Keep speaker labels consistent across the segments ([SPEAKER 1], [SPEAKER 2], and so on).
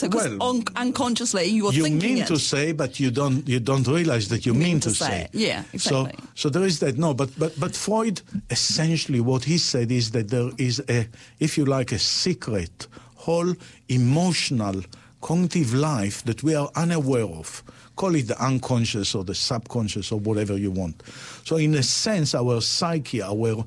[SPEAKER 1] because unconsciously you're thinking it.
[SPEAKER 2] You mean to say, but you don't realize that you mean to say.
[SPEAKER 1] Yeah, exactly.
[SPEAKER 2] So there is that. No, but Freud, essentially what he said is that there is if you like, a secret, whole emotional, cognitive life that we are unaware of. Call it the unconscious or the subconscious or whatever you want. So in a sense, our psyche, our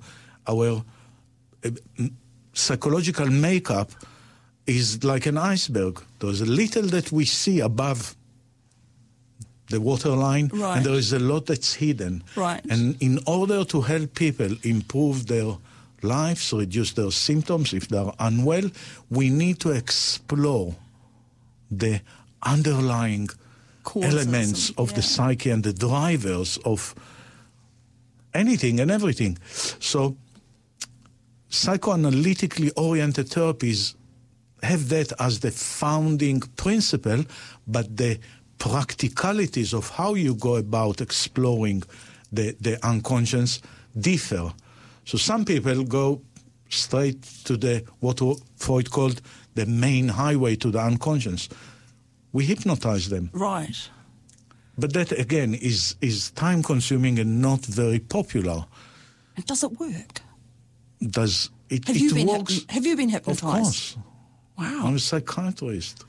[SPEAKER 2] psychological makeup is like an iceberg. There's a little that we see above the waterline,
[SPEAKER 1] right,
[SPEAKER 2] and there is a lot that's hidden.
[SPEAKER 1] Right.
[SPEAKER 2] And in order to help people improve their lives, reduce their symptoms if they're unwell, we need to explore the underlying causes, elements of the psyche and the drivers of anything and everything. So psychoanalytically oriented therapies have that as the founding principle, but the practicalities of how you go about exploring the unconscious differ. So some people go straight to what Freud called the main highway to the unconscious. We hypnotize them.
[SPEAKER 1] Right.
[SPEAKER 2] But that, again, is time-consuming and not very popular.
[SPEAKER 1] And does it work?
[SPEAKER 2] Does it?
[SPEAKER 1] Have you been hypnotized?
[SPEAKER 2] Of course.
[SPEAKER 1] Wow.
[SPEAKER 2] I'm a psychiatrist.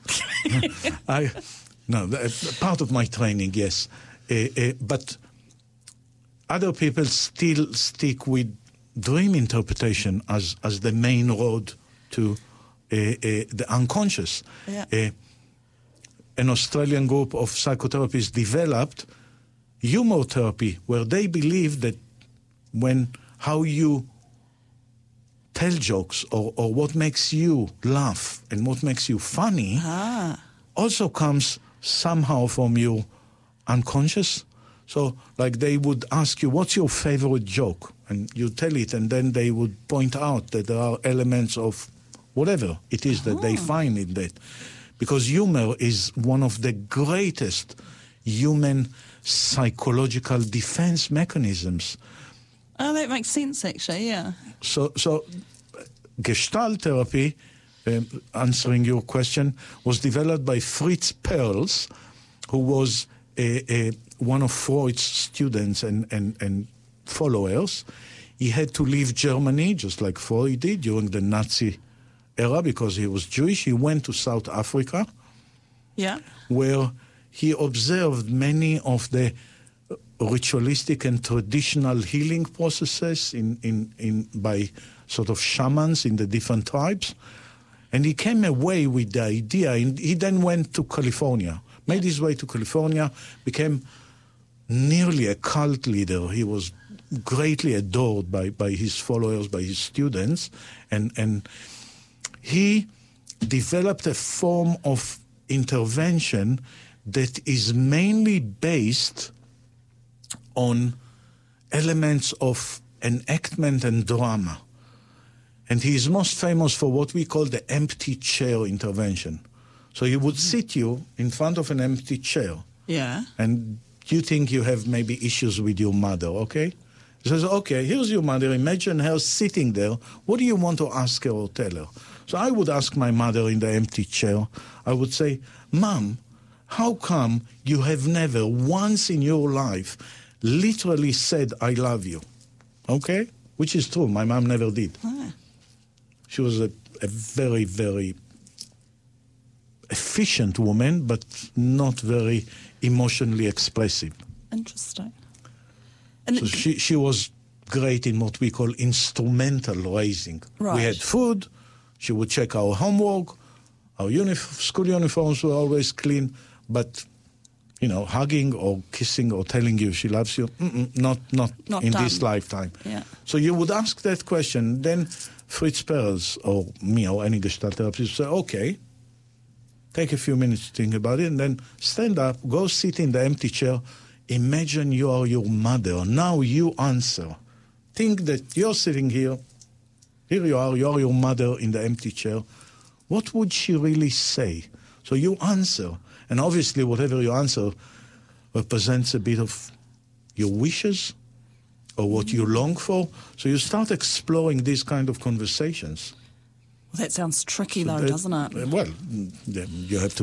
[SPEAKER 2] Part of my training, yes. But other people still stick with dream interpretation as the main road to the unconscious.
[SPEAKER 1] Yeah.
[SPEAKER 2] An Australian group of psychotherapists developed humor therapy, where they believe that how you tell jokes or what makes you laugh and what makes you funny also comes somehow from your unconscious. So, like, they would ask you, what's your favorite joke? And you tell it, and then they would point out that there are elements of whatever it is that they find in that. Because humor is one of the greatest human psychological defense mechanisms.
[SPEAKER 1] Oh, that makes sense, actually, yeah.
[SPEAKER 2] So Gestalt therapy, answering your question, was developed by Fritz Perls, who was one of Freud's students and followers. He had to leave Germany, just like Freud did, during the Nazi era, because he was Jewish. He went to South Africa, where he observed many of the ritualistic and traditional healing processes by sort of shamans in the different tribes. And he came away with the idea, and he then went to California, made his way to California, became nearly a cult leader. He was greatly adored by his followers, by his students, and he developed a form of intervention that is mainly based on elements of enactment and drama. And he is most famous for what we call the empty chair intervention. So he would sit you in front of an empty chair.
[SPEAKER 1] Yeah.
[SPEAKER 2] And you think you have maybe issues with your mother, okay? He says, okay, here's your mother. Imagine her sitting there. What do you want to ask her or tell her? So I would ask my mother in the empty chair, I would say, Mom, how come you have never once in your life literally said, I love you? Okay? Which is true. My mom never did. She was a very, very efficient woman, but not very emotionally expressive.
[SPEAKER 1] Interesting.
[SPEAKER 2] So she was great in what we call instrumental raising.
[SPEAKER 1] Right.
[SPEAKER 2] We had food. She would check our homework. Our school uniforms were always clean. But, hugging or kissing or telling you she loves you, not in
[SPEAKER 1] done.
[SPEAKER 2] this lifetime.
[SPEAKER 1] Yeah.
[SPEAKER 2] So you would ask that question. Then Fritz Perls or me or any Gestalt therapist would say, okay, take a few minutes to think about it, and then stand up, go sit in the empty chair. Imagine you are your mother. Now you answer. Think that you're sitting here. Here you are your mother in the empty chair. What would she really say? So you answer. And obviously whatever you answer represents a bit of your wishes or what you long for. So you start exploring these kind of conversations.
[SPEAKER 1] Well, that sounds tricky, though, doesn't it?
[SPEAKER 2] Well, you have to